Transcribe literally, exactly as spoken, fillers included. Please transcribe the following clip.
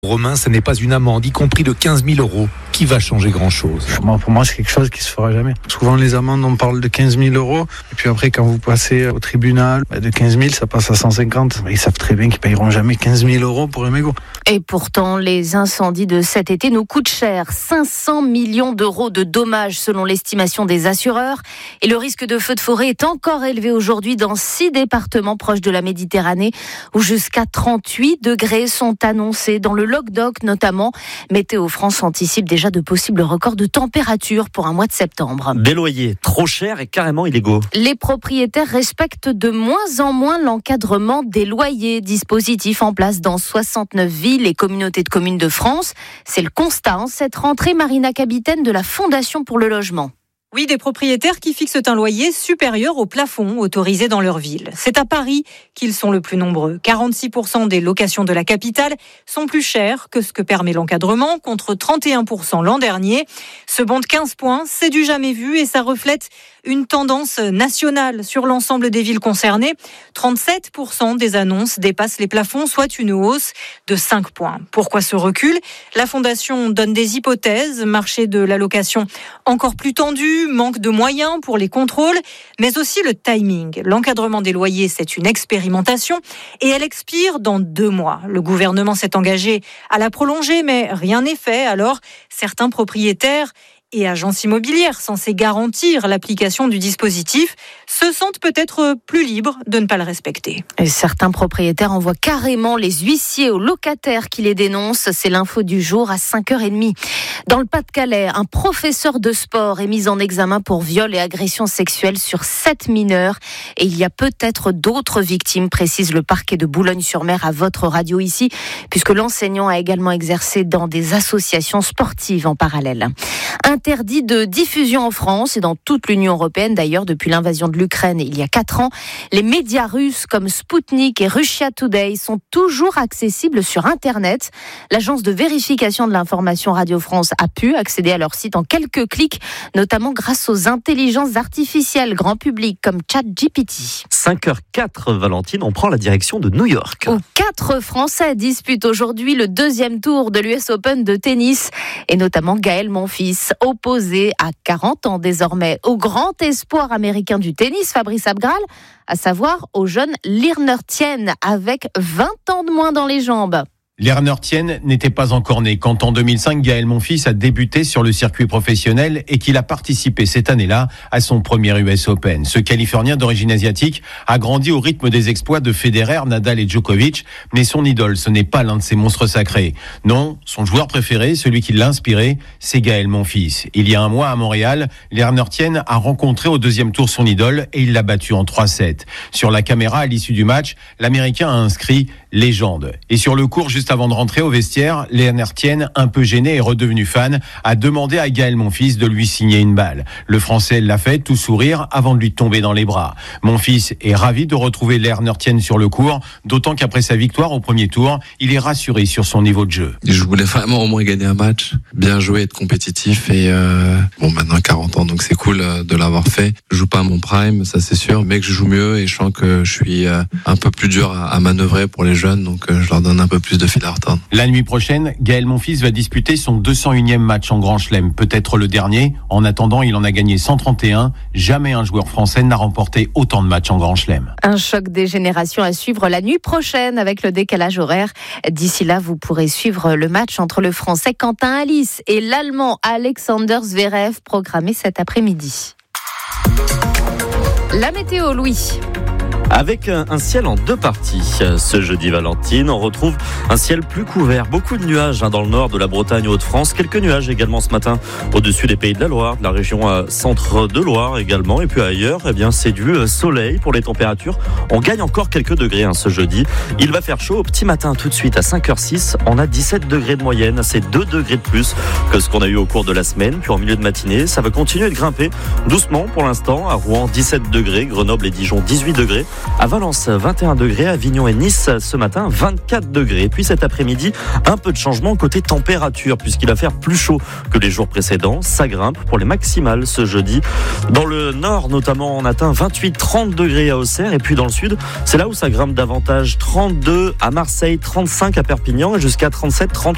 Romain, ce n'est pas une amende, y compris de quinze mille euros, qui va changer grand-chose. Pour moi, c'est quelque chose qui se fera jamais. Souvent, les amendes, on parle de quinze mille euros. Et puis après, quand vous passez au tribunal, de quinze mille, ça passe à cent cinquante. Ils savent très bien qu'ils ne payeront jamais quinze mille euros pour un mégot. Et pourtant, les incendies de cet été nous coûtent cher. cinq cents millions d'euros de dommages selon l'estimation des assureurs. Et le risque de feu de forêt est encore élevé aujourd'hui dans six départements proches de la Méditerranée, où jusqu'à trente-huit degrés sont annoncés dans le Languedoc notamment. Météo France anticipe déjà de possibles records de température pour un mois de septembre. Des loyers trop chers et carrément illégaux. Les propriétaires respectent de moins en moins l'encadrement des loyers, dispositif en place dans soixante-neuf villes et communautés de communes de France. C'est le constat en cette rentrée. Marina Capitaine de la Fondation pour le logement. Oui, des propriétaires qui fixent un loyer supérieur au plafond autorisé dans leur ville. C'est à Paris qu'ils sont le plus nombreux. quarante-six pour cent des locations de la capitale sont plus chères que ce que permet l'encadrement, contre trente et un pour cent l'an dernier. Ce bond de quinze points, c'est du jamais vu et ça reflète une tendance nationale sur l'ensemble des villes concernées. trente-sept pour cent des annonces dépassent les plafonds, soit une hausse de cinq points. Pourquoi ce recul ? La Fondation donne des hypothèses. Marché de la location encore plus tendu, manque de moyens pour les contrôles, mais aussi le timing. L'encadrement des loyers, c'est une expérimentation et elle expire dans deux mois. Le gouvernement s'est engagé à la prolonger, mais rien n'est fait. Alors, certains propriétaires et agences immobilières censées garantir l'application du dispositif se sentent peut-être plus libres de ne pas le respecter. Et certains propriétaires envoient carrément les huissiers aux locataires qui les dénoncent. C'est l'info du jour à cinq heures trente. Dans le Pas-de-Calais, un professeur de sport est mis en examen pour viol et agression sexuelle sur sept mineurs. Et il y a peut-être d'autres victimes, précise le parquet de Boulogne-sur-Mer à votre radio ici, puisque l'enseignant a également exercé dans des associations sportives en parallèle. Interdit de diffusion en France et dans toute l'Union européenne d'ailleurs depuis l'invasion de l'Ukraine il y a quatre ans. Les médias russes comme Sputnik et Russia Today sont toujours accessibles sur Internet. L'agence de vérification de l'information Radio France a pu accéder à leur site en quelques clics, notamment grâce aux intelligences artificielles grand public comme ChatGPT. cinq heures quatre, Valentine, on prend la direction de New York. Où quatre Français disputent aujourd'hui le deuxième tour de l'U S Open de tennis et notamment Gaël Monfils, opposé à quarante ans désormais au grand espoir américain du tennis, Fabrice Abgral, à savoir au jeune Lerner Tien, avec vingt ans de moins dans les jambes. Lerner Tien n'était pas encore né quand en deux mille cinq, Gaël Monfils a débuté sur le circuit professionnel et qu'il a participé cette année-là à son premier U S Open. Ce Californien d'origine asiatique a grandi au rythme des exploits de Federer, Nadal et Djokovic, mais son idole, ce n'est pas l'un de ces monstres sacrés. Non, son joueur préféré, celui qui l'a inspiré, c'est Gaël Monfils. Il y a un mois à Montréal, Lerner Tien a rencontré au deuxième tour son idole et il l'a battu en trois sept. Sur la caméra, à l'issue du match, l'Américain a inscrit « Légende ». Et sur le court, juste avant de rentrer au vestiaire, Lerner Tien, un peu gêné et redevenu fan, a demandé à Gaël Monfils de lui signer une balle. Le Français l'a fait, tout sourire, avant de lui tomber dans les bras. Monfils est ravi de retrouver Lerner Tien sur le court, d'autant qu'après sa victoire au premier tour, il est rassuré sur son niveau de jeu. Je voulais vraiment au moins gagner un match, bien jouer, être compétitif et euh, bon maintenant quarante ans, donc c'est cool de l'avoir fait. Je joue pas à mon prime, ça c'est sûr, mais que je joue mieux et je sens que je suis euh, un peu plus dur à, à manœuvrer pour les jeunes, donc euh, je leur donne un peu plus de fil à retordre. La nuit prochaine, Gaël Monfils va disputer son deux cent unième match en Grand Chelem, peut-être le dernier. En attendant, il en a gagné cent trente et un. Jamais un joueur français n'a remporté autant de matchs en Grand Chelem. Un choc des générations à suivre la nuit prochaine avec le décalage horaire. D'ici là, vous pourrez suivre le match entre le Français Quentin Halys et l'Allemand Alexander Zverev, programmé cet après-midi. La météo, Louis. Avec un ciel en deux parties. Ce jeudi Valentine, on retrouve un ciel plus couvert. Beaucoup de nuages dans le nord de la Bretagne et Hauts-de-France. Quelques nuages également ce matin au-dessus des Pays de la Loire, de la région centre de Loire également. Et puis ailleurs, eh bien, c'est du soleil pour les températures. On gagne encore quelques degrés hein, ce jeudi. Il va faire chaud au petit matin tout de suite à cinq heures six. On a dix-sept degrés de moyenne. C'est deux degrés de plus que ce qu'on a eu au cours de la semaine. Puis en milieu de matinée, ça va continuer de grimper doucement pour l'instant. À Rouen, dix-sept degrés. Grenoble et Dijon, dix-huit degrés. À Valence, vingt et un degrés. Avignon et Nice, ce matin, vingt-quatre degrés. Puis cet après-midi, un peu de changement côté température, puisqu'il va faire plus chaud que les jours précédents. Ça grimpe pour les maximales ce jeudi. Dans le nord, notamment, on atteint vingt-huit trente degrés à Auxerre. Et puis dans le sud, c'est là où ça grimpe davantage. trente-deux à Marseille, trente-cinq à Perpignan et jusqu'à trente-sept trente-huit